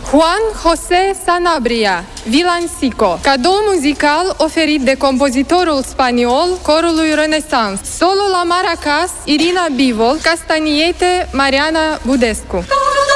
Juan José Sanabria, Villancico, cadou muzical oferit de compozitorul spaniol corului Renaissance. Solo la maracas, Irina Bivol, castaniete, Mariana Budescu.